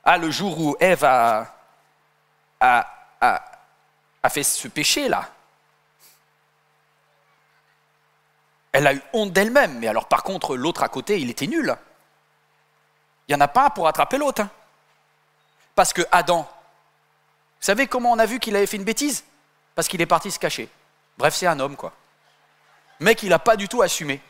le jour où Ève a fait ce péché-là, elle a eu honte d'elle-même. Mais alors par contre, l'autre à côté, il était nul. Il n'y en a pas un pour attraper l'autre. Hein. Parce que Adam, vous savez comment on a vu qu'il avait fait une bêtise? Parce qu'il est parti se cacher. Bref, c'est un homme, quoi. Mec, il n'a pas du tout assumé.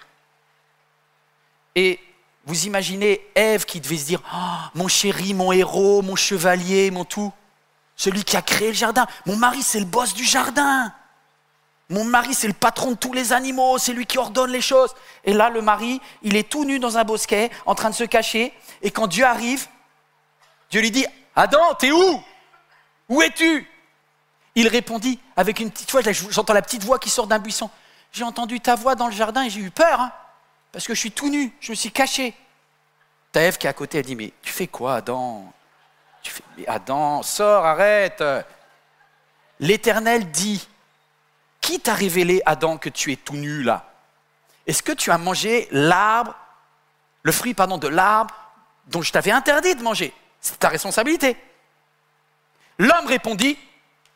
Et vous imaginez Ève qui devait se dire « Oh, mon chéri, mon héros, mon chevalier, mon tout, celui qui a créé le jardin. Mon mari, c'est le boss du jardin. Mon mari, c'est le patron de tous les animaux, c'est lui qui ordonne les choses. » Et là, le mari, il est tout nu dans un bosquet, en train de se cacher. Et quand Dieu arrive, Dieu lui dit « Adam, t'es où? Où es-tu » Il répondit avec une petite voix, j'entends la petite voix qui sort d'un buisson. « J'ai entendu ta voix dans le jardin et j'ai eu peur, hein, parce que je suis tout nu, je me suis caché. » Ta Ève qui est à côté, elle dit « Mais tu fais quoi, Adam? Mais Adam, sors, arrête. » L'Éternel dit « Qui t'a révélé, Adam, que tu es tout nu là? Est-ce que tu as mangé le fruit de l'arbre dont je t'avais interdit de manger? C'est ta responsabilité. » L'homme répondit «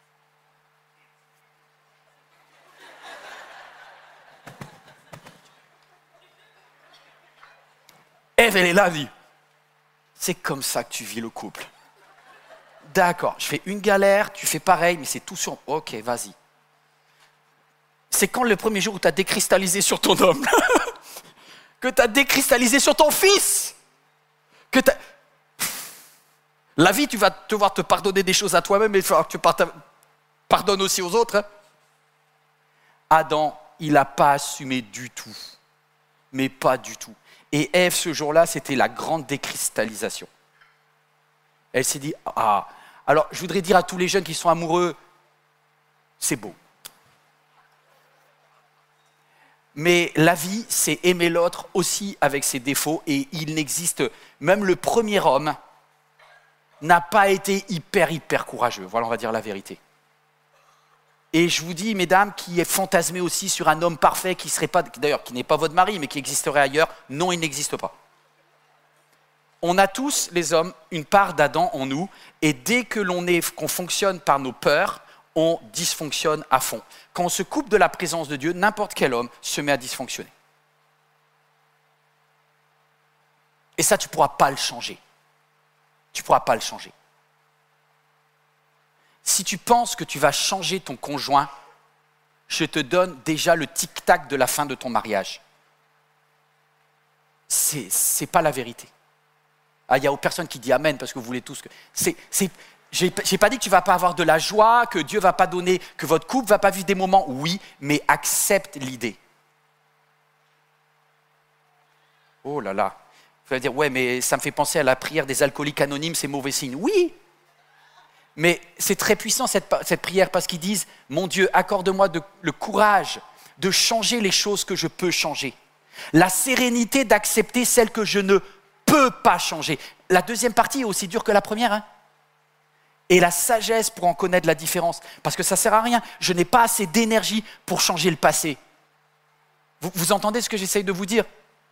Ève, elle est là, elle dit « C'est comme ça que tu vis le couple. D'accord, je fais une galère, tu fais pareil, mais c'est tout sur... Ok, vas-y. C'est quand le premier jour où tu as décristallisé sur ton homme, que tu as décristallisé sur ton fils, que tu as... La vie, tu vas devoir te pardonner des choses à toi-même, mais il faudra que tu pardonnes aussi aux autres. Hein. Adam, il n'a pas assumé du tout, mais pas du tout. Et Ève, ce jour-là, c'était la grande décristallisation. Elle s'est dit, ah, alors je voudrais dire à tous les jeunes qui sont amoureux, c'est beau. Mais la vie, c'est aimer l'autre aussi avec ses défauts. Et il n'existe, même le premier homme n'a pas été hyper courageux. Voilà, on va dire la vérité. Et je vous dis, mesdames, qui est fantasmé aussi sur un homme parfait qui serait pas, d'ailleurs, qui n'est pas votre mari, mais qui existerait ailleurs, non, il n'existe pas. On a tous, les hommes, une part d'Adam en nous, et dès que qu'on fonctionne par nos peurs, on dysfonctionne à fond. Quand on se coupe de la présence de Dieu, n'importe quel homme se met à dysfonctionner. Et ça, tu ne pourras pas le changer. Tu ne pourras pas le changer. Si tu penses que tu vas changer ton conjoint, je te donne déjà le tic-tac de la fin de ton mariage. C'est pas la vérité. Ah, il y a personne qui dit amen parce que vous voulez tous que... J'ai pas dit que tu vas pas avoir de la joie, que Dieu va pas donner, que votre couple va pas vivre des moments, oui, mais accepte l'idée. Oh là là. Vous allez dire, ouais, mais ça me fait penser à la prière des alcooliques anonymes, c'est mauvais signe. Oui, mais c'est très puissant cette prière parce qu'ils disent, mon Dieu, accorde-moi le courage de changer les choses que je peux changer. La sérénité d'accepter celles que je ne peux pas changer. La deuxième partie est aussi dure que la première. Hein. Et la sagesse pour en connaître la différence. Parce que ça ne sert à rien. Je n'ai pas assez d'énergie pour changer le passé. Vous entendez ce que j'essaye de vous dire?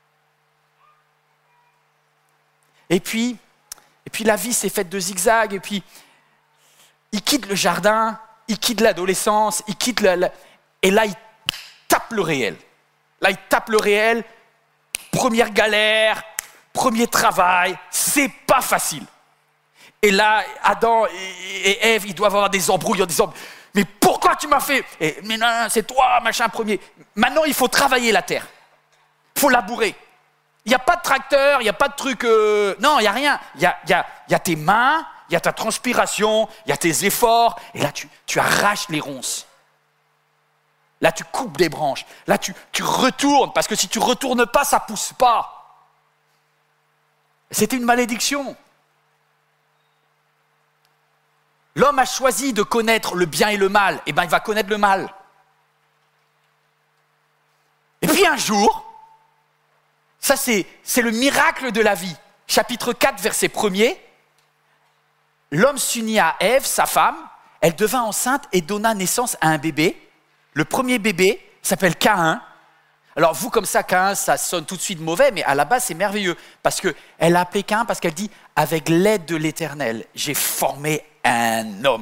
Et puis la vie, c'est faite de zigzags. Et puis, il quitte le jardin, il quitte l'adolescence, il quitte et là, il tape le réel. Là, il tape le réel. Première galère, premier travail, c'est pas facile. Et là, Adam et Ève, ils doivent avoir des embrouilles en disant « Mais pourquoi tu m'as fait ?»« Mais non, c'est toi, machin, premier. » Maintenant, il faut travailler la terre. Il faut labourer. Il n'y a pas de tracteur, il n'y a pas de truc... Non, il n'y a rien. Il y a tes mains, il y a ta transpiration, il y a tes efforts. Et là, tu arraches les ronces. Là, tu coupes des branches. Là, tu retournes. Parce que si tu ne retournes pas, ça ne pousse pas. C'était une malédiction. L'homme a choisi de connaître le bien et le mal. Eh bien, il va connaître le mal. Et puis un jour, ça c'est le miracle de la vie. Chapitre 4, verset 1er. L'homme s'unit à Ève, sa femme. Elle devint enceinte et donna naissance à un bébé. Le premier bébé s'appelle Caïn. Alors vous, comme ça, Caïn, ça sonne tout de suite mauvais, mais à la base, c'est merveilleux. Parce qu'elle a appelé Caïn parce qu'elle dit « Avec l'aide de l'Éternel, j'ai formé un homme. »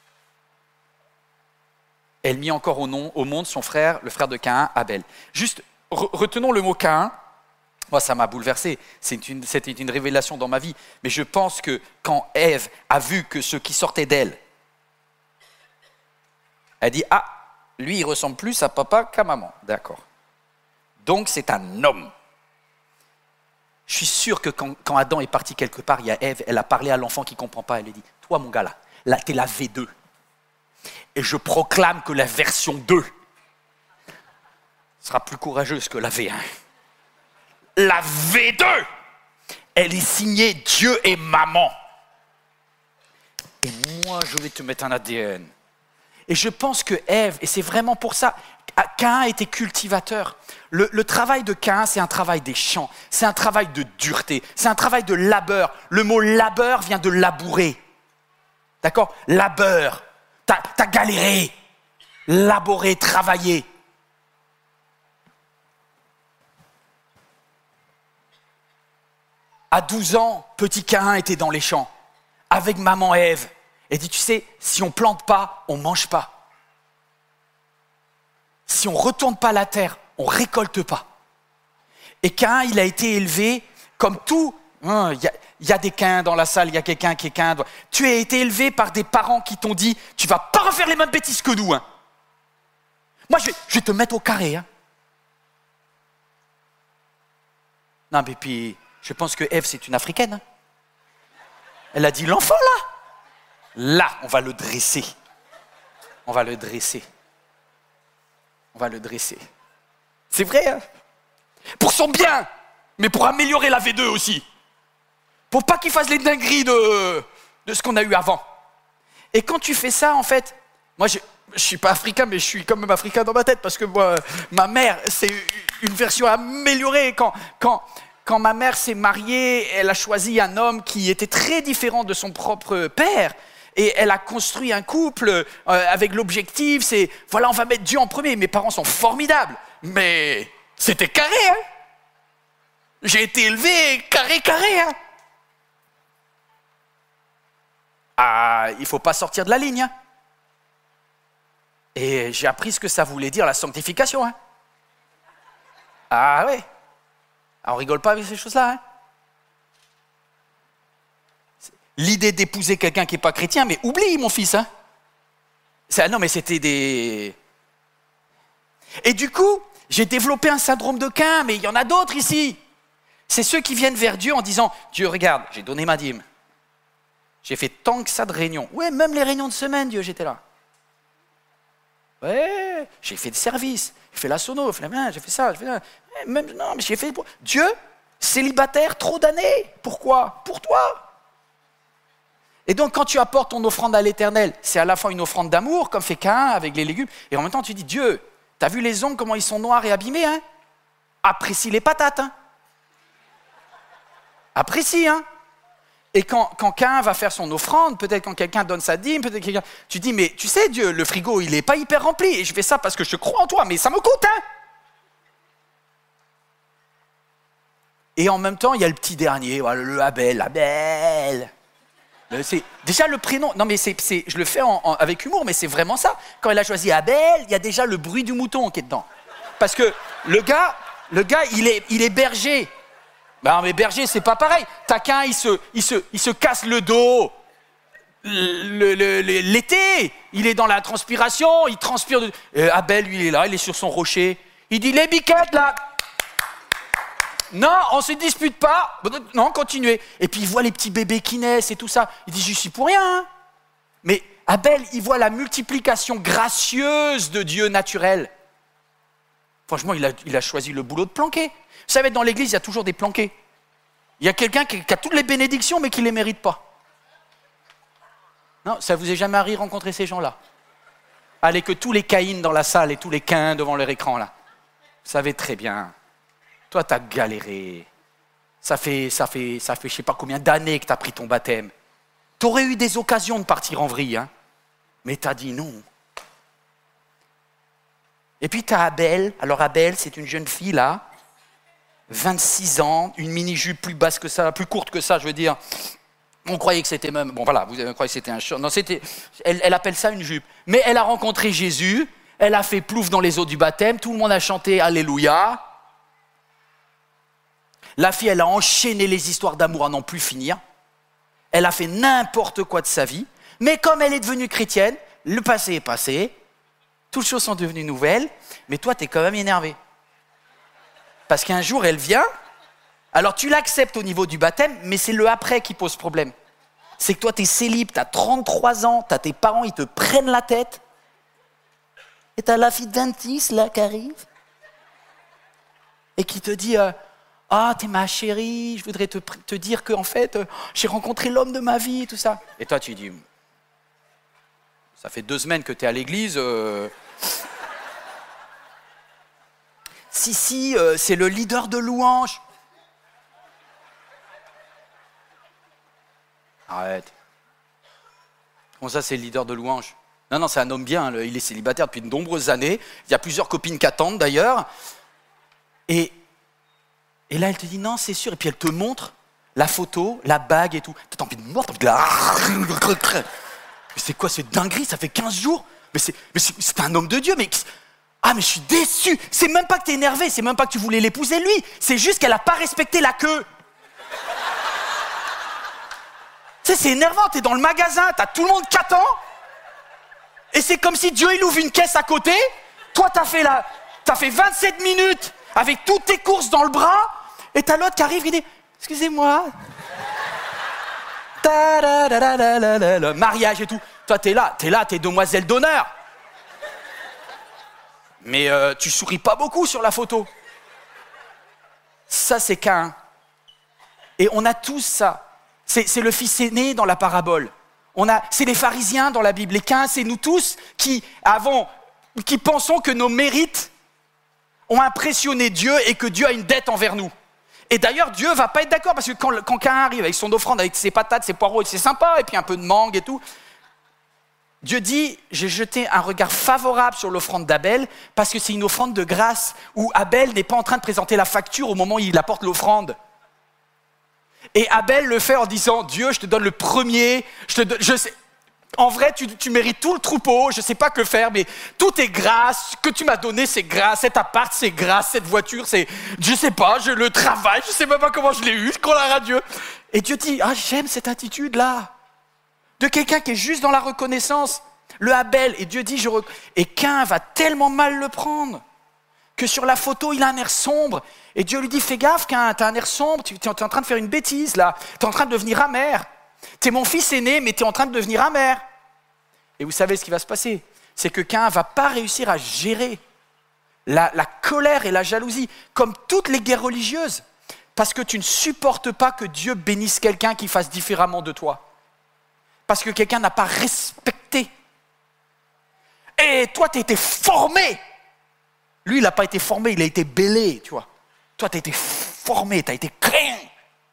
Elle mit encore au monde son frère, le frère de Caïn, Abel. Juste, retenons le mot Caïn. Moi, ça m'a bouleversé. C'était une révélation dans ma vie. Mais je pense que quand Ève a vu que ce qui sortait d'elle, elle dit « Ah, lui, il ressemble plus à papa qu'à maman. » D'accord. Donc, c'est un homme. Je suis sûr que quand Adam est parti quelque part, il y a Ève, elle a parlé à l'enfant qui ne comprend pas. Elle a dit, toi, mon gars, là tu es la V2. Et je proclame que la version 2 sera plus courageuse que la V1. La V2, elle est signée Dieu et maman. Et moi, je vais te mettre un ADN. Et je pense que Ève, et c'est vraiment pour ça, Caïn était cultivateur. Le travail de Caïn, c'est un travail des champs, c'est un travail de dureté, c'est un travail de labeur. Le mot labeur vient de labourer. D'accord ? Labeur. T'as galéré, laboré, travaillé. À 12 ans, petit Caïn était dans les champs, avec maman Ève. Elle dit, tu sais, si on ne plante pas, on ne mange pas. Si on ne retourne pas la terre, on ne récolte pas. Et Caïn, il a été élevé comme tout. Il y a des Caïns dans la salle, il y a quelqu'un qui est Caïn. Tu as été élevé par des parents qui t'ont dit, tu ne vas pas refaire les mêmes bêtises que nous. Hein. Moi, je vais te mettre au carré. Hein. Non, mais puis, je pense que Ève, c'est une Africaine. Hein. Elle a dit, l'enfant là, on va le dresser. On va le dresser. On va le dresser. C'est vrai, hein? Pour son bien, mais pour améliorer la V2 aussi. Pour pas qu'il fasse les dingueries de ce qu'on a eu avant. Et quand tu fais ça, en fait, moi je suis pas africain, mais je suis quand même africain dans ma tête, parce que moi, ma mère, c'est une version améliorée. Quand ma mère s'est mariée, elle a choisi un homme qui était très différent de son propre père. Et elle a construit un couple avec l'objectif, c'est, voilà, on va mettre Dieu en premier. Mes parents sont formidables, mais c'était carré, hein. J'ai été élevé carré, hein. Ah, il ne faut pas sortir de la ligne, hein. Et j'ai appris ce que ça voulait dire, la sanctification, hein. Ah ouais. Ah, on rigole pas avec ces choses-là, hein. L'idée d'épouser quelqu'un qui n'est pas chrétien, mais oublie, mon fils. Hein. Non, mais c'était des... Et du coup, j'ai développé un syndrome de Caïn, mais il y en a d'autres ici. C'est ceux qui viennent vers Dieu en disant, Dieu, regarde, j'ai donné ma dîme. J'ai fait tant que ça de réunions. Ouais, même les réunions de semaine, Dieu, j'étais là. Ouais, j'ai fait des services. J'ai fait la sono, j'ai fait ça. Même, non, mais j'ai fait... Dieu, célibataire, trop d'années. Pourquoi ? Pour toi. Et donc, quand tu apportes ton offrande à l'Éternel, c'est à la fois une offrande d'amour, comme fait Caïn avec les légumes, et en même temps, tu dis, Dieu, t'as vu les ongles, comment ils sont noirs et abîmés, hein ? Apprécie les patates, hein ? Apprécie, hein ? Et quand Caïn va faire son offrande, peut-être quand quelqu'un donne sa dîme, peut-être quelqu'un... Tu dis, mais tu sais, Dieu, le frigo, il n'est pas hyper rempli, et je fais ça parce que je crois en toi, mais ça me coûte, hein ? Et en même temps, il y a le petit dernier, voilà, le Abel. C'est déjà le prénom, non mais je le fais avec humour, mais c'est vraiment ça. Quand elle a choisi Abel, il y a déjà le bruit du mouton qui est dedans. Parce que le gars, il est berger. Ben, mais berger, c'est pas pareil. Taquin, il se casse le dos. L'été, il est dans la transpiration, il transpire. Abel, lui, il est là, il est sur son rocher. Il dit, les biquettes, là. Non, on ne se dispute pas. Non, continuez. Et puis il voit les petits bébés qui naissent et tout ça. Il dit, je suis pour rien. Hein. Mais Abel, il voit la multiplication gracieuse de Dieu naturel. Franchement, il a choisi le boulot de planquer. Vous savez, dans l'église, il y a toujours des planqués. Il y a quelqu'un qui a toutes les bénédictions, mais qui ne les mérite pas. Non, ça vous est jamais arrivé de rencontrer ces gens-là? Allez, que tous les Caïns dans la salle et tous les Caïns devant leur écran, là. Vous savez très bien. Toi, tu as galéré. Ça fait je ne sais pas combien d'années que tu as pris ton baptême. Tu aurais eu des occasions de partir en vrille, hein, mais tu as dit non. Et puis tu as Abel. Alors Abel, c'est une jeune fille là, 26 ans, une mini-jupe plus basse que ça, plus courte que ça, je veux dire. On croyait que c'était même... Bon voilà, vous croyez que c'était un short. Non, elle appelle ça une jupe. Mais elle a rencontré Jésus, elle a fait plouf dans les eaux du baptême, tout le monde a chanté Alléluia. La fille, elle a enchaîné les histoires d'amour à n'en plus finir. Elle a fait n'importe quoi de sa vie. Mais comme elle est devenue chrétienne, le passé est passé, toutes choses sont devenues nouvelles, mais toi, tu es quand même énervé. Parce qu'un jour, elle vient, alors tu l'acceptes au niveau du baptême, mais c'est le après qui pose problème. C'est que toi, tu es célib, tu as 33 ans, tu as tes parents, ils te prennent la tête, et tu as la fille de 26 là qui arrive, et qui te dit « Ah, t'es ma chérie, je voudrais te dire qu'en fait, j'ai rencontré l'homme de ma vie, tout ça. » Et toi, tu dis « Ça fait 2 semaines que t'es à l'église. Si, c'est le leader de louange. » Arrête. Comment ça, c'est le leader de louange? Non, c'est un homme bien, il est célibataire depuis de nombreuses années. Il y a plusieurs copines qui attendent d'ailleurs. Et là, elle te dit, non, c'est sûr. Et puis elle te montre la photo, la bague et tout. T'as envie de mordre, t'as envie de la... Mais c'est quoi cette dinguerie? Ça fait 15 jours. Mais c'est un homme de Dieu. Mais je suis déçu. C'est même pas que t'es énervé. C'est même pas que tu voulais l'épouser lui. C'est juste qu'elle a pas respecté la queue. Tu sais, c'est énervant. T'es dans le magasin, t'as tout le monde qui attend. Et c'est comme si Dieu, il ouvre une caisse à côté. Toi, t'as fait 27 minutes avec toutes tes courses dans le bras, et t'as l'autre qui arrive et dit « Excusez-moi. » Mariage et tout. Toi, t'es demoiselle d'honneur. Mais tu souris pas beaucoup sur la photo. Ça, c'est Caïn. Et on a tous ça. C'est le fils aîné dans la parabole. C'est les pharisiens dans la Bible. Les Caïn, c'est nous tous qui pensons que nos mérites ont impressionné Dieu et que Dieu a une dette envers nous. Et d'ailleurs, Dieu va pas être d'accord parce que quand Caïn arrive avec son offrande, avec ses patates, ses poireaux, c'est sympa, et puis un peu de mangue et tout, Dieu dit, j'ai jeté un regard favorable sur l'offrande d'Abel parce que c'est une offrande de grâce où Abel n'est pas en train de présenter la facture au moment où il apporte l'offrande. Et Abel le fait en disant, Dieu, je te donne le premier, en vrai, tu mérites tout le troupeau, je ne sais pas que faire, mais tout est grâce, ce que tu m'as donné, c'est grâce, cet appart, c'est grâce, cette voiture, c'est, je ne sais pas, le travail, je ne sais même pas comment je l'ai eu, je crois à Dieu. Et Dieu dit, j'aime cette attitude-là, de quelqu'un qui est juste dans la reconnaissance, le Abel, et Dieu dit, et Caïn va tellement mal le prendre, que sur la photo, il a un air sombre, et Dieu lui dit, fais gaffe Caïn, tu as un air sombre, tu es en train de faire une bêtise là, tu es en train de devenir amer. T'es mon fils aîné, mais t'es en train de devenir amer. Et vous savez ce qui va se passer? C'est que Caïn ne va pas réussir à gérer la colère et la jalousie, comme toutes les guerres religieuses, parce que tu ne supportes pas que Dieu bénisse quelqu'un qui fasse différemment de toi. Parce que quelqu'un n'a pas respecté. Et toi, tu as été formé. Lui, il n'a pas été formé, il a été bêlé, tu vois. Toi, tu as été formé, tu as été créé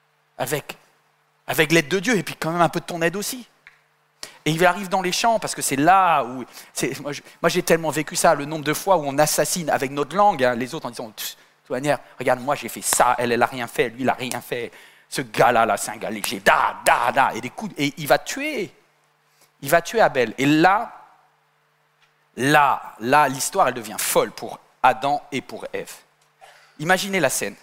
avec l'aide de Dieu, et puis quand même un peu de ton aide aussi. Et il arrive dans les champs, parce que c'est là où... Moi, j'ai tellement vécu ça, le nombre de fois où on assassine avec notre langue, les autres en disant, de toute manière, regarde, moi j'ai fait ça, elle a rien fait, lui il a rien fait, ce gars-là, c'est un gars léger, et des coups, et il va tuer Abel. Et là, l'histoire, elle devient folle pour Adam et pour Ève. Imaginez la scène.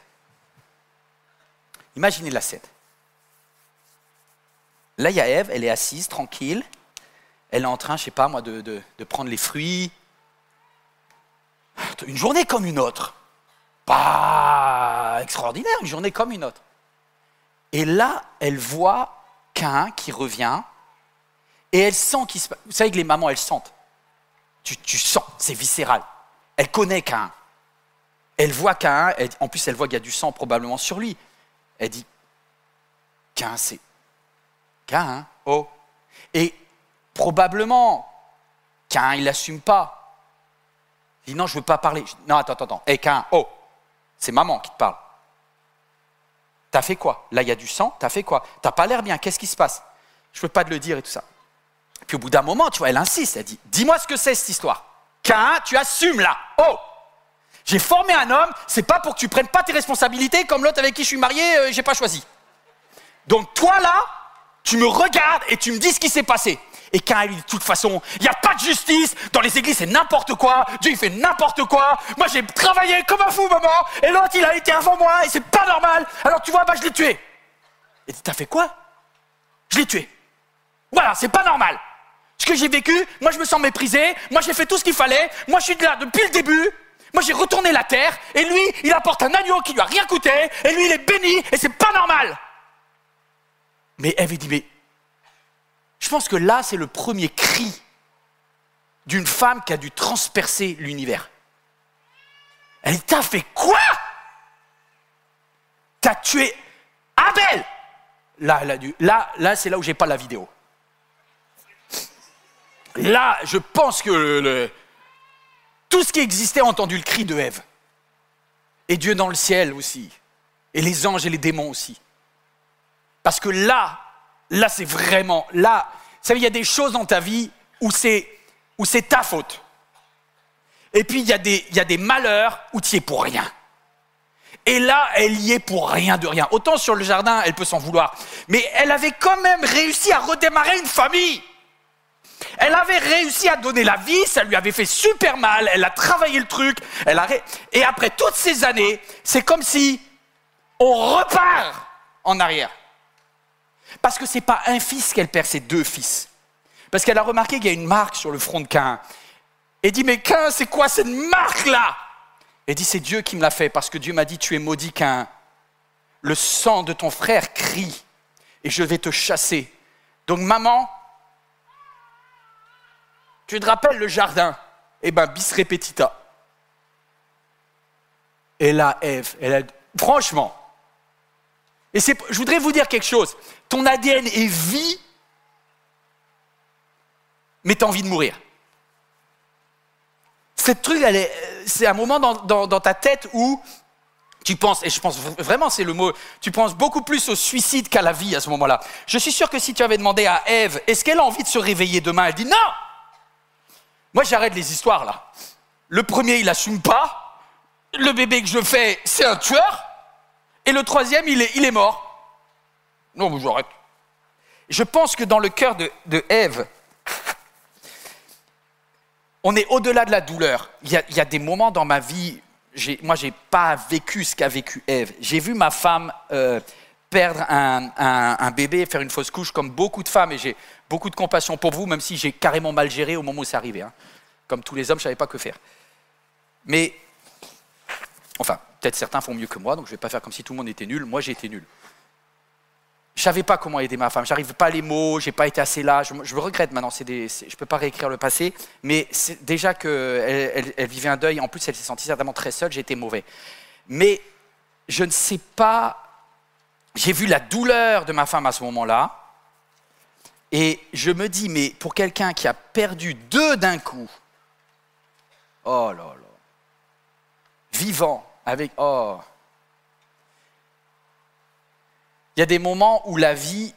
Là, il y a Ève, elle est assise, tranquille. Elle est en train, je ne sais pas moi, de prendre les fruits. Une journée comme une autre. Pas extraordinaire, une journée comme une autre. Et là, elle voit Caïn qui revient. Et elle sent qu'il se passe. Vous savez que les mamans, elles sentent. Tu sens, c'est viscéral. Elle connaît Caïn. Elle voit Caïn, en plus elle voit qu'il y a du sang probablement sur lui. Elle dit, Caïn, c'est... Caïn, oh. Et probablement, Caïn, il l'assume pas. Il dit, non, je veux pas parler. Non, attends. Hé, Caïn, oh. C'est maman qui te parle. T'as fait quoi? Là, il y a du sang, t'as fait quoi? T'as pas l'air bien, qu'est-ce qui se passe? Je peux pas te le dire et tout ça. Puis au bout d'un moment, tu vois, elle insiste, elle dit, dis-moi ce que c'est cette histoire. Caïn, tu assumes là. Oh, j'ai formé un homme, c'est pas pour que tu prennes pas tes responsabilités comme l'autre avec qui je suis marié, j'ai pas choisi. Donc toi là, tu me regardes et tu me dis ce qui s'est passé. Et Caïn lui dit, de toute façon, il n'y a pas de justice, dans les églises c'est n'importe quoi, Dieu il fait n'importe quoi, moi j'ai travaillé comme un fou maman, et l'autre il a été avant moi et c'est pas normal, alors tu vois, je l'ai tué. Et t'as fait quoi? Je l'ai tué. Voilà, c'est pas normal. Ce que j'ai vécu, moi je me sens méprisé, moi j'ai fait tout ce qu'il fallait, moi je suis là depuis le début, moi j'ai retourné la terre, et lui il apporte un agneau qui lui a rien coûté, et lui il est béni, et c'est pas normal. Mais Ève dit, mais je pense que là c'est le premier cri d'une femme qui a dû transpercer l'univers. Elle dit, t'as fait quoi? T'as tué Abel. Là, c'est là où j'ai pas la vidéo. Là, je pense que tout ce qui existait a entendu le cri de Ève. Et Dieu dans le ciel aussi. Et les anges et les démons aussi. Parce que là, c'est vraiment... Là, vous savez, il y a des choses dans ta vie où c'est ta faute. Et puis, il y a des malheurs où tu y es pour rien. Et là, elle y est pour rien de rien. Autant sur le jardin, elle peut s'en vouloir. Mais elle avait quand même réussi à redémarrer une famille. Elle avait réussi à donner la vie, ça lui avait fait super mal, elle a travaillé le truc, et après toutes ces années, c'est comme si on repart en arrière. Parce que c'est pas un fils qu'elle perd, c'est 2 fils. Parce qu'elle a remarqué qu'il y a une marque sur le front de Caïn. Elle dit, mais Caïn, c'est quoi cette marque-là? Elle dit, c'est Dieu qui me l'a fait, parce que Dieu m'a dit, tu es maudit Caïn. Le sang de ton frère crie, et je vais te chasser. Donc maman, tu te rappelles le jardin? Eh bien, bis repetita. Et là, Ève, franchement, je voudrais vous dire quelque chose. Ton ADN est vie, mais tu as envie de mourir. Cette truc, c'est un moment dans ta tête où tu penses, et je pense vraiment c'est le mot, tu penses beaucoup plus au suicide qu'à la vie à ce moment-là. Je suis sûr que si tu avais demandé à Ève, est-ce qu'elle a envie de se réveiller demain? Elle dit non. Moi, j'arrête les histoires, là. Le premier, il n'assume pas. Le bébé que je fais, c'est un tueur. Et le troisième, il est mort. Non, mais j'arrête. Je pense que dans le cœur de Ève, on est au-delà de la douleur. Il y a des moments dans ma vie, moi, je n'ai pas vécu ce qu'a vécu Ève. J'ai vu ma femme perdre un bébé, faire une fausse couche, comme beaucoup de femmes, et j'ai beaucoup de compassion pour vous, même si j'ai carrément mal géré au moment où c'est arrivé. Hein. Comme tous les hommes, je ne savais pas que faire. Mais, enfin, peut-être certains font mieux que moi, donc je ne vais pas faire comme si tout le monde était nul. Moi, j'ai été nul. Je ne savais pas comment aider ma femme, je n'arrivais pas à les mots, je n'ai pas été assez là. Je me regrette maintenant, je ne peux pas réécrire le passé, mais c'est déjà qu'elle vivait un deuil, en plus elle s'est sentie certainement très seule, j'ai été mauvais. Mais je ne sais pas, j'ai vu la douleur de ma femme à ce moment-là, et je me dis, mais pour quelqu'un qui a perdu 2 d'un coup, oh là là, vivant, avec, oh. Il y a des moments où la vie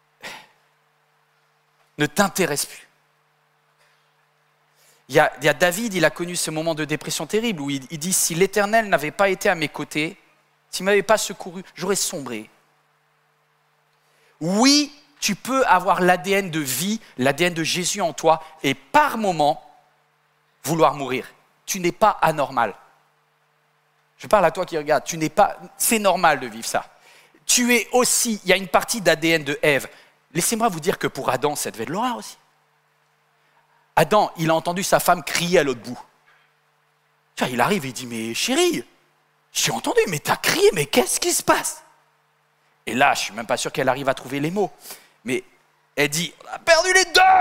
ne t'intéresse plus. Il y a David, il a connu ce moment de dépression terrible où il dit, si l'Éternel n'avait pas été à mes côtés, s'il ne m'avait pas secouru, j'aurais sombré. Oui, tu peux avoir l'ADN de vie, l'ADN de Jésus en toi, et par moment, vouloir mourir. Tu n'es pas anormal. Je parle à toi qui regarde, c'est normal de vivre ça. Tu es aussi, il y a une partie d'ADN de Ève. Laissez-moi vous dire que pour Adam, ça devait être l'horreur aussi. Adam, il a entendu sa femme crier à l'autre bout. Tu vois, il arrive et il dit, mais chérie, j'ai entendu, mais t'as crié, mais qu'est-ce qui se passe? Et là, je ne suis même pas sûr qu'elle arrive à trouver les mots. Mais elle dit, on a perdu les 2!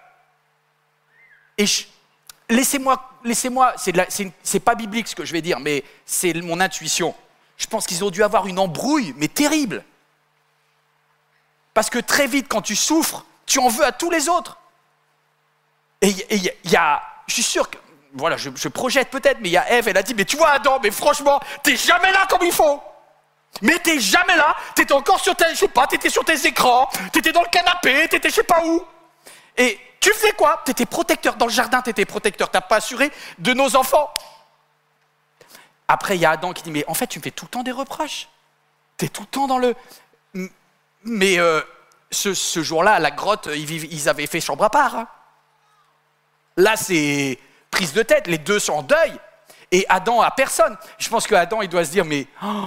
Et laissez-moi, c'est pas biblique ce que je vais dire, mais c'est mon intuition. Je pense qu'ils ont dû avoir une embrouille, mais terrible. Parce que très vite, quand tu souffres, tu en veux à tous les autres. Et il y a, je suis sûr que, voilà, je projette peut-être, mais il y a Ève, elle a dit, mais tu vois Adam, mais franchement, t'es jamais là comme il faut. Mais t'es jamais là, t'étais encore sur t'étais sur tes écrans, t'étais dans le canapé, t'étais je sais pas où. Et tu faisais quoi? Tu étais protecteur dans le jardin, tu étais protecteur, tu n'as pas assuré de nos enfants. Après, il y a Adam qui dit, mais en fait, tu me fais tout le temps des reproches. Tu es tout le temps dans le... Mais ce jour-là, à la grotte, ils avaient fait chambre à part. Hein. Là, c'est prise de tête, les deux sont en deuil. Et Adam a personne. Je pense qu'Adam, il doit se dire, mais...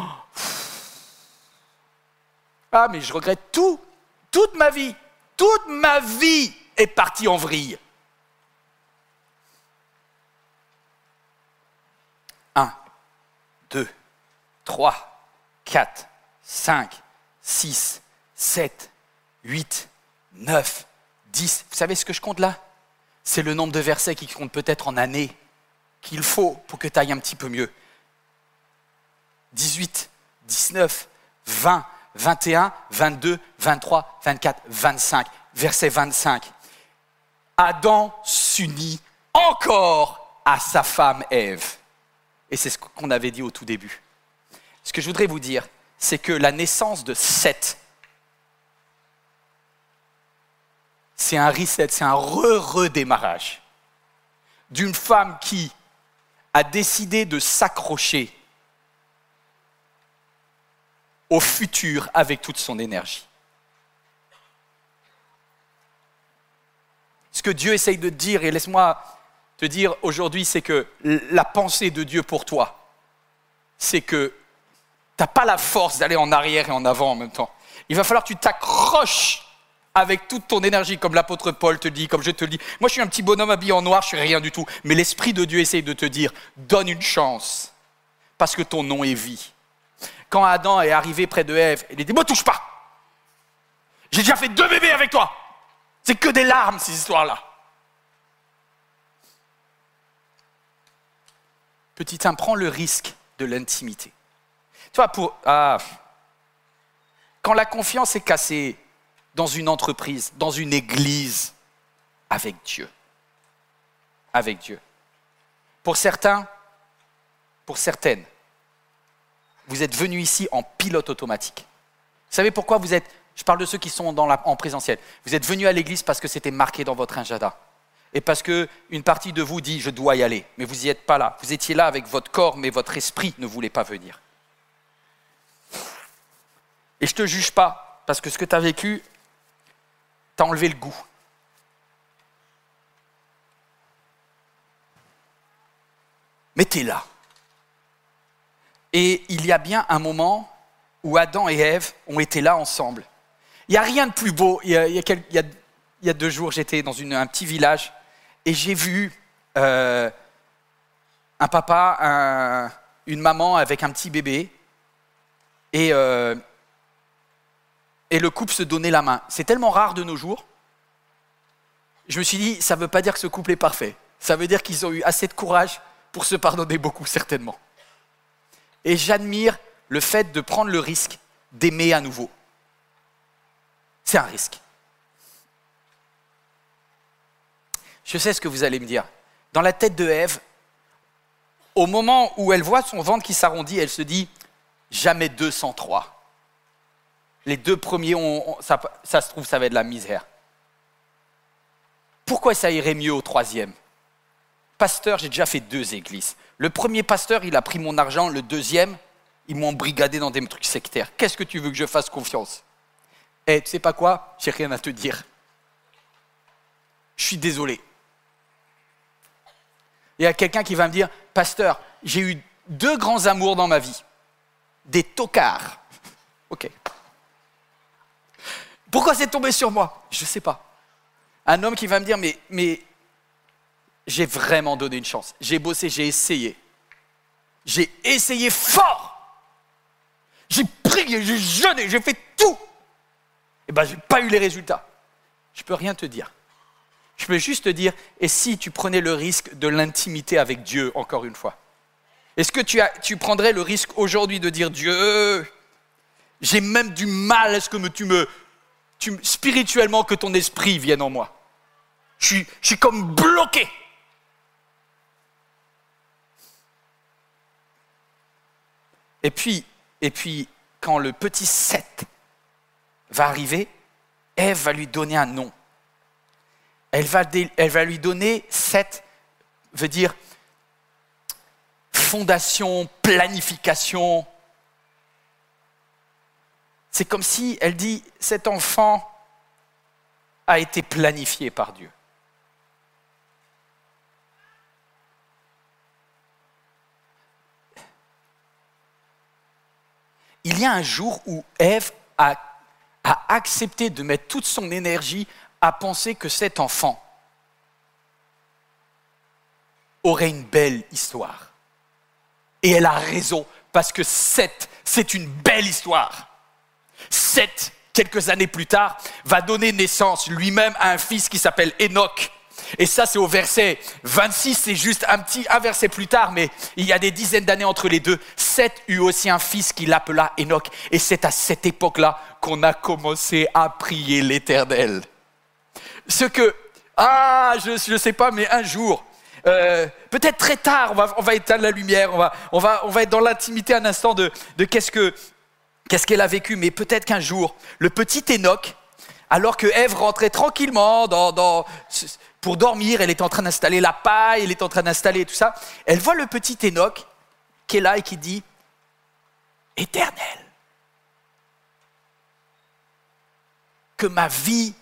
ah, mais je regrette tout. Toute ma vie est partie en vrille. 1, 2, 3, 4, 5, 6, 7, 8, 9, 10. Vous savez ce que je compte là? C'est le nombre de versets qui comptent peut-être en années qu'il faut pour que tu ailles un petit peu mieux. 18, 19, 20, 21, 22, 23, 24, 25. Verset 25. Adam s'unit encore à sa femme Ève. Et c'est ce qu'on avait dit au tout début. Ce que je voudrais vous dire, c'est que la naissance de Seth, c'est un reset, c'est un redémarrage d'une femme qui a décidé de s'accrocher au futur avec toute son énergie. Ce que Dieu essaye de te dire, et laisse-moi te dire aujourd'hui, c'est que la pensée de Dieu pour toi, c'est que tu n'as pas la force d'aller en arrière et en avant en même temps. Il va falloir que tu t'accroches avec toute ton énergie, comme l'apôtre Paul te dit, comme je te le dis. Moi, je suis un petit bonhomme habillé en noir, je ne suis rien du tout. Mais l'Esprit de Dieu essaye de te dire, donne une chance, parce que ton nom est vie. Quand Adam est arrivé près de Ève, il a dit, ne me touche pas. J'ai déjà fait 2 bébés avec toi. C'est que des larmes, ces histoires-là. Petit 1, prends le risque de l'intimité. Tu vois, quand la confiance est cassée dans une entreprise, dans une église, avec Dieu. Avec Dieu. Pour certains, pour certaines, vous êtes venus ici en pilote automatique. Vous savez pourquoi vous êtes... Je parle de ceux qui sont en présentiel. Vous êtes venus à l'église parce que c'était marqué dans votre agenda. Et parce qu'une partie de vous dit « je dois y aller ». Mais vous n'y êtes pas là. Vous étiez là avec votre corps, mais votre esprit ne voulait pas venir. Et je ne te juge pas, parce que ce que tu as vécu, tu as enlevé le goût. Mais tu es là. Et il y a bien un moment où Adam et Ève ont été là ensemble. Il n'y a rien de plus beau. Il y a 2 jours, j'étais dans un petit village et j'ai vu un papa, une maman avec un petit bébé et le couple se donnait la main. C'est tellement rare de nos jours. Je me suis dit, ça ne veut pas dire que ce couple est parfait. Ça veut dire qu'ils ont eu assez de courage pour se pardonner beaucoup, certainement. Et j'admire le fait de prendre le risque d'aimer à nouveau. C'est un risque. Je sais ce que vous allez me dire. Dans la tête de Ève, au moment où elle voit son ventre qui s'arrondit, elle se dit « jamais 203 ». Les 2 premiers, ça se trouve, ça va être de la misère. Pourquoi ça irait mieux au 3e? Pasteur, j'ai déjà fait 2 églises. Le premier pasteur, il a pris mon argent. Le 2e, ils m'ont brigadé dans des trucs sectaires. Qu'est-ce que tu veux que je fasse confiance? Tu sais pas quoi? J'ai rien à te dire. Je suis désolé. Il y a quelqu'un qui va me dire, pasteur, j'ai eu 2 grands amours dans ma vie. Des tocards. Ok. Pourquoi c'est tombé sur moi? Je ne sais pas. Un homme qui va me dire, mais j'ai vraiment donné une chance. J'ai bossé, j'ai essayé. J'ai essayé fort. J'ai prié, j'ai jeûné, j'ai fait tout. Eh bien, je n'ai pas eu les résultats. Je ne peux rien te dire. Je peux juste te dire, et si tu prenais le risque de l'intimité avec Dieu, encore une fois? Est-ce que tu prendrais le risque aujourd'hui de dire, Dieu, j'ai même du mal à ce que spirituellement, que ton esprit vienne en moi. Je suis comme bloqué. Et puis, quand le petit Seth va arriver, Ève va lui donner un nom. elle va lui donner Seth, veut dire fondation, planification. C'est comme si elle dit, cet enfant a été planifié par Dieu. Il y a un jour où Ève a accepté de mettre toute son énergie à penser que cet enfant aurait une belle histoire. Et elle a raison, parce que Seth, c'est une belle histoire. Seth, quelques années plus tard, va donner naissance lui-même à un fils qui s'appelle Enoch. Et ça, c'est au verset 26, c'est juste un verset plus tard, mais il y a des dizaines d'années entre les deux. Seth eut aussi un fils qu'il appela Enoch. Et c'est à cette époque-là qu'on a commencé à prier l'Éternel. Je ne sais pas, mais un jour, peut-être très tard, on va éteindre la lumière, on va être dans l'intimité un instant de qu'est-ce qu'elle a vécu. Mais peut-être qu'un jour, le petit Enoch, alors que Ève rentrait tranquillement pour dormir, elle est en train d'installer la paille, elle est en train d'installer tout ça, elle voit le petit Enoch qui est là et qui dit « Éternel, que ma vie,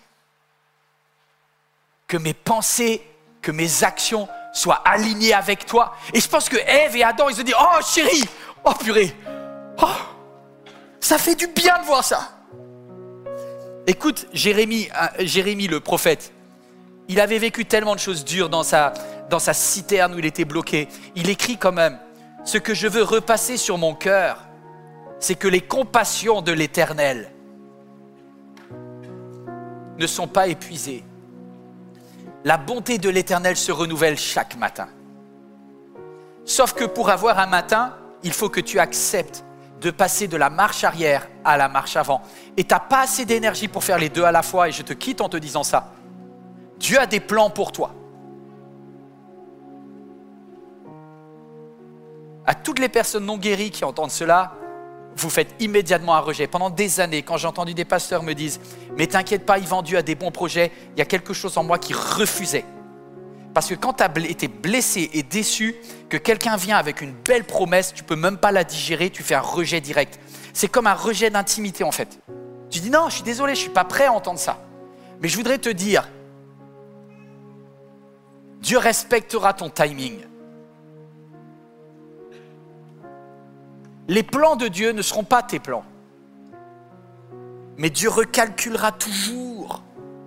que mes pensées, que mes actions soient alignées avec toi. » Et je pense que Ève et Adam, ils se disent « Oh chérie, oh purée, oh, ça fait du bien de voir ça. » Écoute, Jérémie le prophète, il avait vécu tellement de choses dures dans sa citerne où il était bloqué. Il écrit quand même, « Ce que je veux repasser sur mon cœur, c'est que les compassions de l'Éternel ne sont pas épuisées. La bonté de l'Éternel se renouvelle chaque matin. Sauf que pour avoir un matin, il faut que tu acceptes de passer de la marche arrière à la marche avant. Et tu n'as pas assez d'énergie pour faire les deux à la fois. Et je te quitte en te disant ça. Dieu a des plans pour toi. À toutes les personnes non guéries qui entendent cela, vous faites immédiatement un rejet. Pendant des années, quand j'ai entendu des pasteurs me dire « Mais t'inquiète pas, Yvan, Dieu a des bons projets », il y a quelque chose en moi qui refusait. Parce que quand tu as été blessé et déçu, que quelqu'un vient avec une belle promesse, tu ne peux même pas la digérer, tu fais un rejet direct. C'est comme un rejet d'intimité en fait. Tu dis non, je suis désolé, je ne suis pas prêt à entendre ça. Mais je voudrais te dire, Dieu respectera ton timing. Les plans de Dieu ne seront pas tes plans. Mais Dieu recalculera toujours.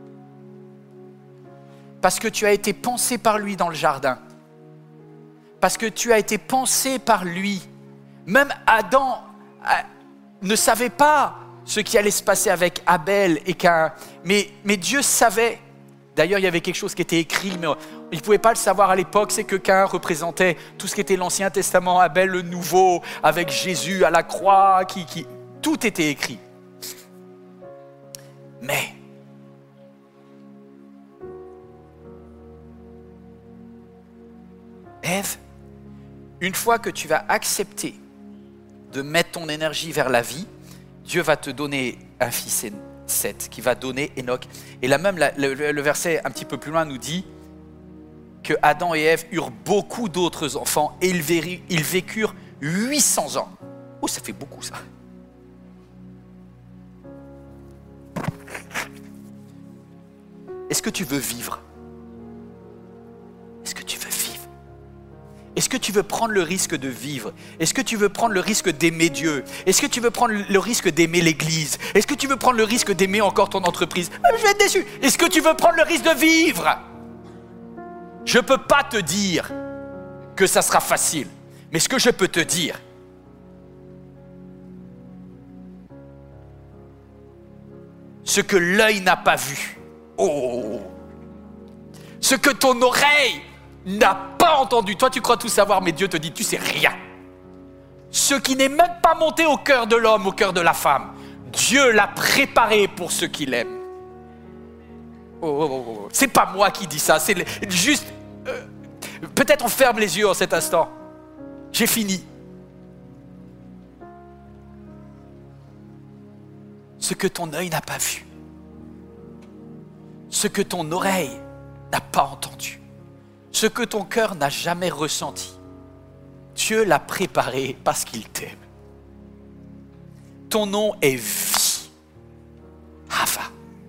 Parce que tu as été pensé par lui dans le jardin. Parce que tu as été pensé par lui. Même Adam ne savait pas ce qui allait se passer avec Abel et Caïn. Mais Dieu savait. D'ailleurs, il y avait quelque chose qui était écrit, mais il ne pouvait pas le savoir à l'époque. C'est que Caïn représentait tout ce qui était l'Ancien Testament, Abel le Nouveau, avec Jésus à la croix. Tout était écrit. Mais Ève, une fois que tu vas accepter de mettre ton énergie vers la vie, Dieu va te donner un fils Seth qui va donner Enoch. Et là même, le verset un petit peu plus loin nous dit que Adam et Ève eurent beaucoup d'autres enfants et ils vécurent 800 ans. Oh, ça fait beaucoup ça. Est-ce que tu veux vivre? Est-ce que tu veux vivre? Est-ce que tu veux prendre le risque de vivre? Est-ce que tu veux prendre le risque d'aimer Dieu? Est-ce que tu veux prendre le risque d'aimer l'Église? Est-ce que tu veux prendre le risque d'aimer encore ton entreprise? Je vais être déçu. Est-ce que tu veux prendre le risque de vivre? Je ne peux pas te dire que ça sera facile. Mais ce que je peux te dire, ce que l'œil n'a pas vu, ce que ton oreille n'a pas entendu. Toi, tu crois tout savoir, mais Dieu te dit, tu sais rien. Ce qui n'est même pas monté au cœur de l'homme, au cœur de la femme, Dieu l'a préparé pour ceux qui l'aiment. C'est pas moi qui dis ça, c'est juste... peut-être on ferme les yeux en cet instant. J'ai fini. Ce que ton œil n'a pas vu, ce que ton oreille n'a pas entendu, ce que ton cœur n'a jamais ressenti, Dieu l'a préparé parce qu'il t'aime. Ton nom est vie. Hava.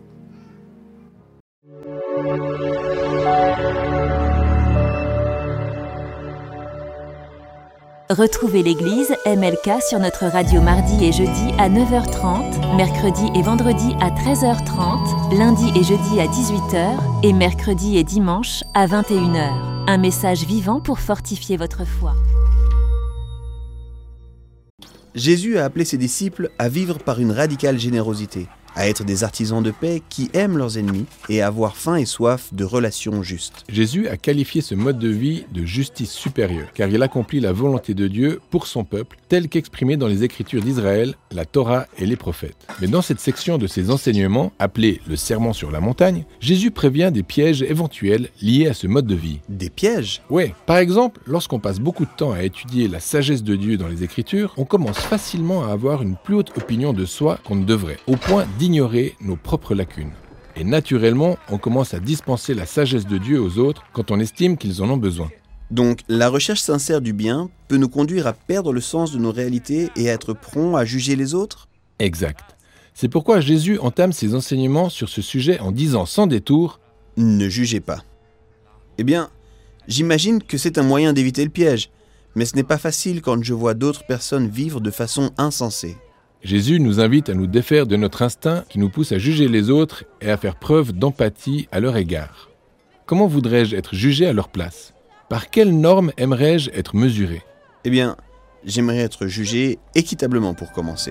Retrouvez l'église MLK sur notre radio mardi et jeudi à 9h30, mercredi et vendredi à 13h30, lundi et jeudi à 18h et mercredi et dimanche à 21h. Un message vivant pour fortifier votre foi. Jésus a appelé ses disciples à vivre par une radicale générosité, à être des artisans de paix qui aiment leurs ennemis et à avoir faim et soif de relations justes. Jésus a qualifié ce mode de vie de justice supérieure, car il accomplit la volonté de Dieu pour son peuple, telle qu'exprimée dans les Écritures d'Israël, la Torah et les prophètes. Mais dans cette section de ses enseignements, appelée le Sermon sur la montagne, Jésus prévient des pièges éventuels liés à ce mode de vie. Des pièges ? Ouais, par exemple, lorsqu'on passe beaucoup de temps à étudier la sagesse de Dieu dans les Écritures, on commence facilement à avoir une plus haute opinion de soi qu'on ne devrait, au point d'ignorer nos propres lacunes. Et naturellement, on commence à dispenser la sagesse de Dieu aux autres quand on estime qu'ils en ont besoin. Donc, la recherche sincère du bien peut nous conduire à perdre le sens de nos réalités et à être prompt à juger les autres ? Exact. C'est pourquoi Jésus entame ses enseignements sur ce sujet en disant sans détour « Ne jugez pas ». Eh bien, j'imagine que c'est un moyen d'éviter le piège, mais ce n'est pas facile quand je vois d'autres personnes vivre de façon insensée. Jésus nous invite à nous défaire de notre instinct qui nous pousse à juger les autres et à faire preuve d'empathie à leur égard. Comment voudrais-je être jugé à leur place ? Par quelles normes aimerais-je être mesuré ? Eh bien, j'aimerais être jugé équitablement pour commencer.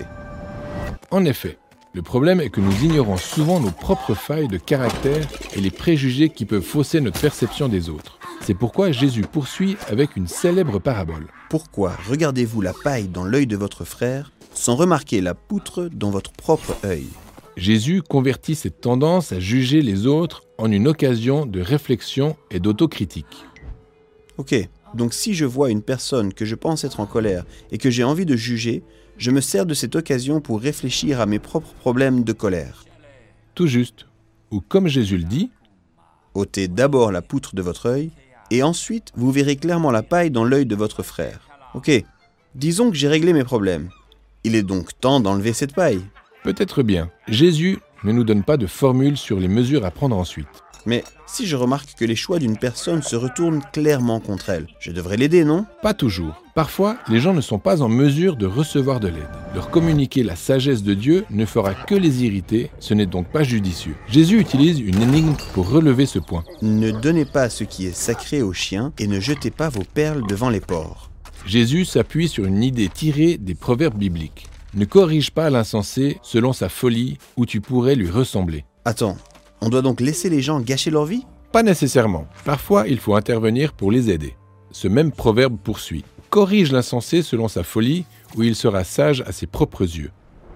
En effet, le problème est que nous ignorons souvent nos propres failles de caractère et les préjugés qui peuvent fausser notre perception des autres. C'est pourquoi Jésus poursuit avec une célèbre parabole. Pourquoi regardez-vous la paille dans l'œil de votre frère sans remarquer la poutre dans votre propre œil ? Jésus convertit cette tendance à juger les autres en une occasion de réflexion et d'autocritique. Ok, donc si je vois une personne que je pense être en colère et que j'ai envie de juger, je me sers de cette occasion pour réfléchir à mes propres problèmes de colère. Tout juste. Ou comme Jésus le dit, ôtez d'abord la poutre de votre œil et ensuite vous verrez clairement la paille dans l'œil de votre frère. Ok, disons que j'ai réglé mes problèmes. Il est donc temps d'enlever cette paille. Peut-être bien. Jésus ne nous donne pas de formule sur les mesures à prendre ensuite. Mais si je remarque que les choix d'une personne se retournent clairement contre elle, je devrais l'aider, non ? Pas toujours. Parfois, les gens ne sont pas en mesure de recevoir de l'aide. Leur communiquer la sagesse de Dieu ne fera que les irriter, ce n'est donc pas judicieux. Jésus utilise une énigme pour relever ce point. Ne donnez pas ce qui est sacré aux chiens et ne jetez pas vos perles devant les porcs. Jésus s'appuie sur une idée tirée des proverbes bibliques. Ne corrige pas l'insensé selon sa folie où tu pourrais lui ressembler. Attends, on doit donc laisser les gens gâcher leur vie ? Pas nécessairement. Parfois, il faut intervenir pour les aider. Ce même proverbe poursuit. Corrige l'insensé selon sa folie ou il sera sage à ses propres yeux.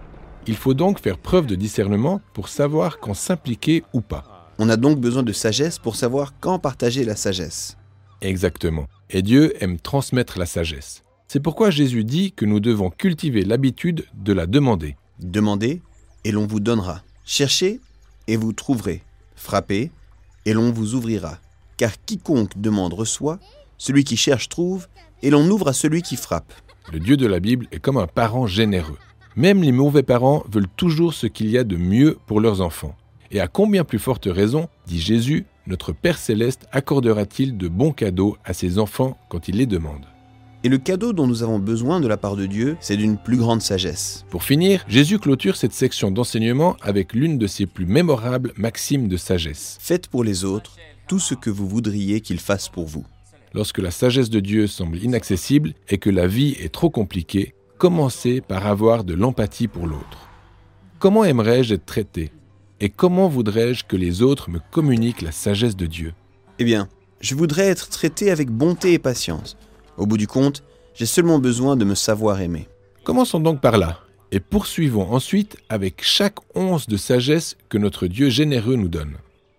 Il faut donc faire preuve de discernement pour savoir quand s'impliquer ou pas. On a donc besoin de sagesse pour savoir quand partager la sagesse. Exactement. Et Dieu aime transmettre la sagesse. C'est pourquoi Jésus dit que nous devons cultiver l'habitude de la demander. Demandez et l'on vous donnera. Cherchez et vous trouverez. Frappez et l'on vous ouvrira. Car quiconque demande reçoit, celui qui cherche trouve, et l'on ouvre à celui qui frappe. Le Dieu de la Bible est comme un parent généreux. Même les mauvais parents veulent toujours ce qu'il y a de mieux pour leurs enfants. Et à combien plus forte raison, dit Jésus, notre Père Céleste accordera-t-il de bons cadeaux à ses enfants quand il les demande ? Et le cadeau dont nous avons besoin de la part de Dieu, c'est d'une plus grande sagesse. Pour finir, Jésus clôture cette section d'enseignement avec l'une de ses plus mémorables maximes de sagesse. Faites pour les autres tout ce que vous voudriez qu'ils fassent pour vous. Lorsque la sagesse de Dieu semble inaccessible et que la vie est trop compliquée, commencez par avoir de l'empathie pour l'autre. Comment aimerais-je être traité ? Et comment voudrais-je que les autres me communiquent la sagesse de Dieu ? Eh bien, je voudrais être traité avec bonté et patience. Au bout du compte, j'ai seulement besoin de me savoir aimer. Commençons donc par là, et poursuivons ensuite avec chaque once de sagesse que notre Dieu généreux nous donne.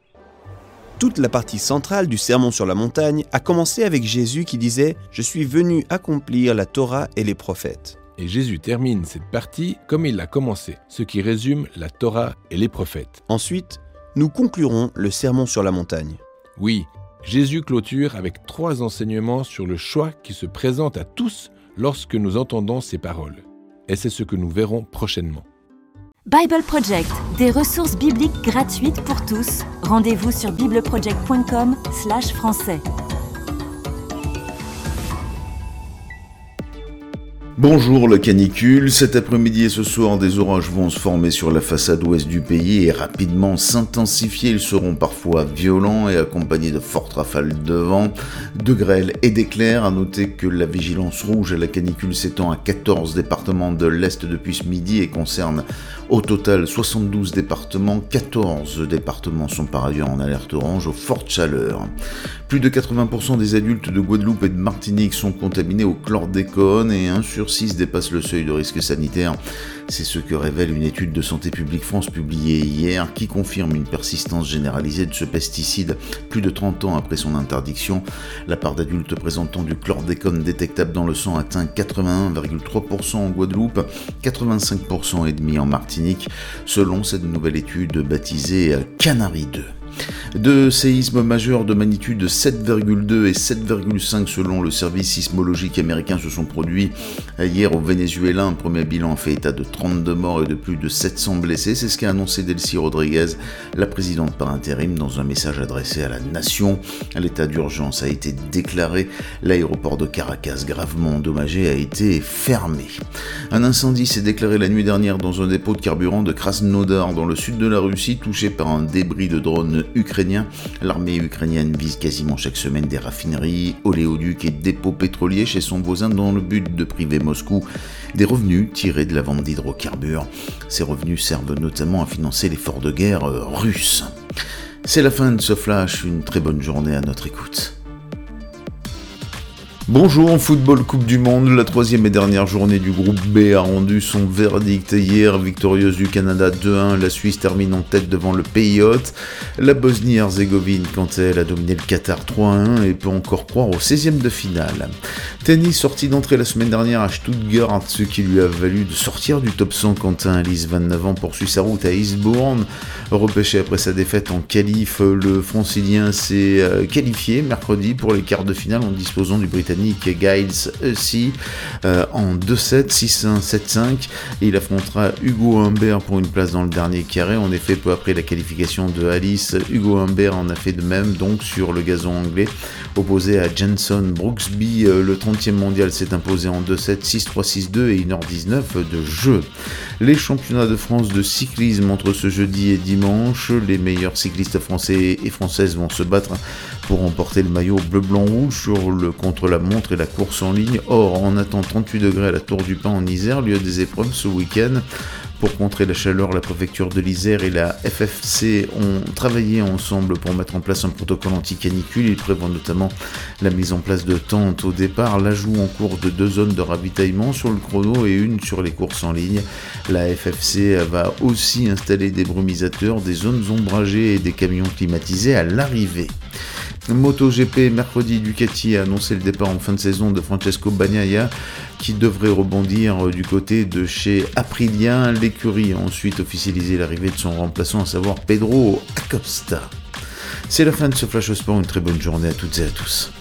Toute la partie centrale du Sermon sur la montagne a commencé avec Jésus qui disait « Je suis venu accomplir la Torah et les prophètes ». Et Jésus termine cette partie comme il l'a commencé, ce qui résume la Torah et les prophètes. Ensuite, nous conclurons le Sermon sur la montagne. Oui, Jésus clôture avec 3 enseignements sur le choix qui se présente à tous lorsque nous entendons ces paroles. Et c'est ce que nous verrons prochainement. Bible Project, des ressources bibliques gratuites pour tous. Rendez-vous sur bibleproject.com/français. Bonjour la canicule, cet après-midi et ce soir des orages vont se former sur la façade ouest du pays et rapidement s'intensifier. Ils seront parfois violents et accompagnés de fortes rafales de vent, de grêle et d'éclairs. À noter que la vigilance rouge à la canicule s'étend à 14 départements de l'Est depuis ce midi et concerne au total 72 départements. 14 départements sont par ailleurs en alerte orange aux fortes chaleurs. Plus de 80% des adultes de Guadeloupe et de Martinique sont contaminés au chlordécone et 1 sur 6 dépasse le seuil de risque sanitaire. C'est ce que révèle une étude de Santé publique France publiée hier qui confirme une persistance généralisée de ce pesticide plus de 30 ans après son interdiction. La part d'adultes présentant du chlordécone détectable dans le sang atteint 81,3% en Guadeloupe, 85,5% en Martinique, selon cette nouvelle étude baptisée Canary 2. 2 séismes majeurs de magnitude 7,2 et 7,5 selon le service sismologique américain se sont produits hier au Venezuela. Un premier bilan fait état de 32 morts et de plus de 700 blessés. C'est ce qu'a annoncé Delcy Rodriguez, la présidente par intérim, dans un message adressé à la nation. L'état d'urgence a été déclaré. L'aéroport de Caracas, gravement endommagé, a été fermé. Un incendie s'est déclaré la nuit dernière dans un dépôt de carburant de Krasnodar, dans le sud de la Russie, touché par un débris de drone ukrainien. L'armée ukrainienne vise quasiment chaque semaine des raffineries, oléoducs et dépôts pétroliers chez son voisin dans le but de priver Moscou des revenus tirés de la vente d'hydrocarbures. Ces revenus servent notamment à financer l'effort de guerre russe. C'est la fin de ce flash, une très bonne journée à notre écoute. Bonjour, en football Coupe du Monde, la 3e et dernière journée du groupe B a rendu son verdict hier, victorieuse du Canada 2-1, la Suisse termine en tête devant le pays hôte, la Bosnie-Herzégovine quant à elle a dominé le Qatar 3-1 et peut encore croire au 16e de finale. Tennis, sortie d'entrée la semaine dernière à Stuttgart, ce qui lui a valu de sortir du top 100. Quentin Alice, 29 ans, poursuit sa route à Eastbourne. Repêché après sa défaite en qualif, le francilien s'est qualifié mercredi pour les quarts de finale en disposant du Britannique Giles Hussey en 2-7, 6-1, 7-5. Il affrontera Hugo Humbert pour une place dans le dernier carré. En effet, peu après la qualification de Alice, Hugo Humbert en a fait de même donc sur le gazon anglais. Opposé à Jenson Brooksby, le 30e mondial s'est imposé en 2-7, 6-3, 6-2 et 1h19 de jeu. Les championnats de France de cyclisme entre ce jeudi et dimanche, les meilleurs cyclistes français et françaises vont se battre pour remporter le maillot bleu-blanc-rouge sur le contre-la-montre et la course en ligne. Or, on attend 38 degrés à la Tour du Pin en Isère, lieu des épreuves ce week-end. Pour contrer la chaleur, la préfecture de l'Isère et la FFC ont travaillé ensemble pour mettre en place un protocole anti-canicule. Ils prévoient notamment la mise en place de tentes au départ, l'ajout en cours de 2 zones de ravitaillement sur le chrono et une sur les courses en ligne. La FFC va aussi installer des brumisateurs, des zones ombragées et des camions climatisés à l'arrivée. MotoGP, mercredi, Ducati a annoncé le départ en fin de saison de Francesco Bagnaia qui devrait rebondir du côté de chez Aprilia. L'écurie a ensuite officialisé l'arrivée de son remplaçant, à savoir Pedro Acosta. C'est la fin de ce Flash Sport, une très bonne journée à toutes et à tous.